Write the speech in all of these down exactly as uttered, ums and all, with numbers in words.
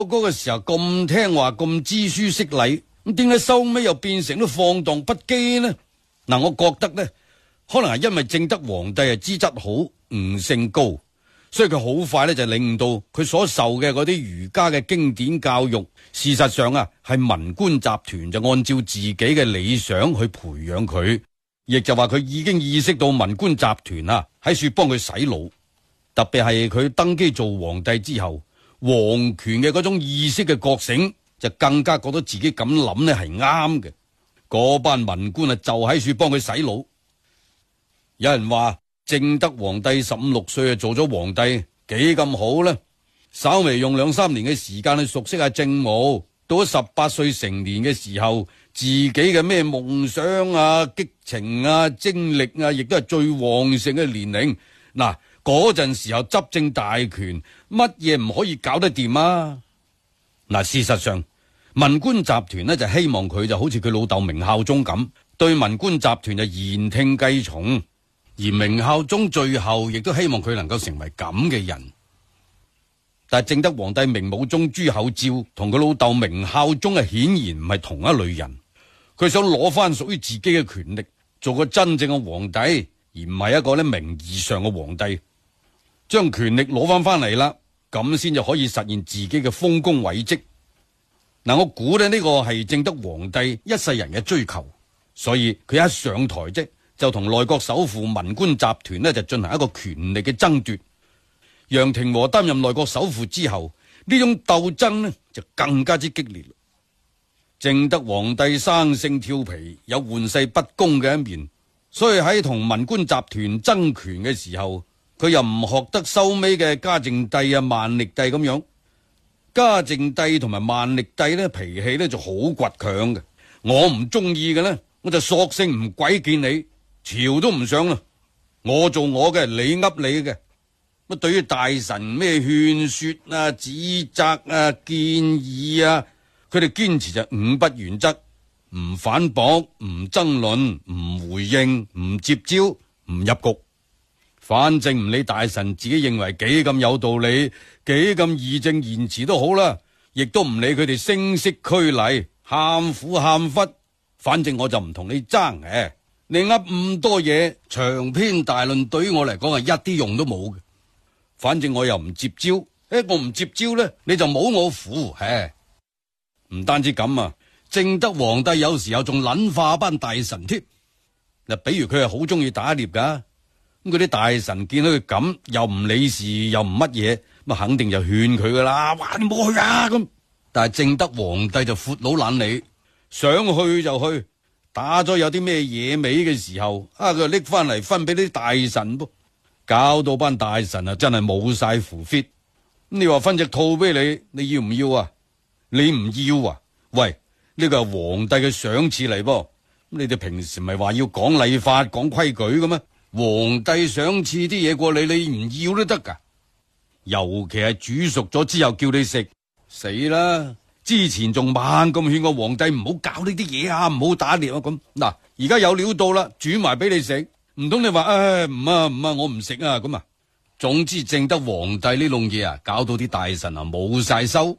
嗰個時候咁聽話，咁知書識禮，咁點解收尾又變成都放蕩不羈呢？嗱，我覺得呢，可能係因為正德皇帝係資質好，悟性高，所以佢好快呢就領悟到佢所受嘅嗰啲儒家嘅經典教育，事實上啊係文官集團就按照自己嘅理想去培養佢，亦就話佢已經意識到文官集團啊喺處幫佢洗腦，特別係佢登基做皇帝之後，皇權嘅嗰種意識嘅覺醒，就更加覺得自己咁諗呢係啱嘅。嗰班文官啊就喺處幫佢洗腦。有人話正德皇帝十五六歲啊做咗皇帝幾咁好呢？稍微用兩三年嘅時間去熟悉下政務，到咗十八歲成年嘅時候，自己嘅咩夢想啊、激情啊、精力啊，亦都係最旺盛嘅年齡。嗱，嗰陣時候執政大權，乜嘢唔可以搞得掂啊？嗱，事實上文官集團呢就希望佢就好似佢老豆明孝宗咁，對文官集團就言聽計從，而明孝宗最後亦都希望佢能夠成為咁嘅人。但係正德皇帝明武宗朱厚照同佢老豆明孝宗啊，顯然唔係同一類人。佢想攞翻屬於自己嘅權力，做個真正嘅皇帝，而唔係一個咧名義上嘅皇帝。將權力攞翻翻嚟啦，咁先就可以實現自己嘅豐功偉績。嗱，我估咧呢個係正德皇帝一世人嘅追求，所以佢一上台啫，就同內閣首輔文官集團呢就進行一個權力嘅爭奪。楊廷和擔任內閣首輔之後，呢種鬥爭呢就更加之激烈。正德皇帝生性跳皮，有玩世不恭嘅一面，所以喺同文官集團爭權嘅時候，佢又唔學得收尾嘅嘉靖帝啊、萬曆帝咁樣。嘉靖帝同埋萬曆帝呢脾氣呢就好倔強嘅，我唔中意嘅呢，我就索性唔鬼見你，朝都唔上啦。我做我嘅，你噏你嘅。乜對於大臣咩勸說啊、指責啊、建議啊，佢哋堅持就五不原則：唔反駁、唔爭論、唔回應、唔接招、唔入局。反正唔理大臣自己認為幾咁有道理、幾咁義正言辭都好啦，亦都唔理佢哋聲色俱厲、喊苦喊忽。反正我就唔同你爭嘅，你噏咁多嘢，長篇大論對於我嚟講係一啲用都冇嘅。反正我又唔接招，誒，我唔接招咧，你就冇我符。唉，唔單止咁啊，正德皇帝有時候仲撚化班大臣添。嗱，比如佢係好中意打獵噶，咁嗰啲大臣見到佢咁，又唔理事，又唔乜嘢，咁肯定就勸佢噶啦。哇，你冇去啊咁。但係正德皇帝就闊佬懶理，想去就去，打咗有啲咩野味嘅時候，啊，佢就拎翻嚟分俾啲大臣噃。搞到班大臣啊，真係冇晒符 fit。你話分隻兔俾你，你要唔要啊？你唔要啊？喂，呢個係皇帝嘅賞賜嚟噃。你哋平時咪話要講禮法、講規矩嘅咩？皇帝賞賜啲嘢過你，你唔要都得噶。尤其係煮熟咗之後叫你食，死啦！之前仲猛咁勸個皇帝唔好搞呢啲嘢啊，唔好打獵啊咁。嗱，而家有料到啦，煮埋俾你食。唔通你話誒唔啊唔啊我唔食啊咁啊？總之正德皇帝呢籠嘢啊，搞到啲大臣啊冇晒收。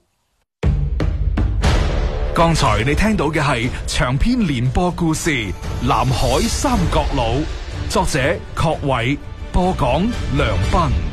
剛才你聽到嘅係長篇連播故事《南海三角佬》，作者郝偉，播講梁斌。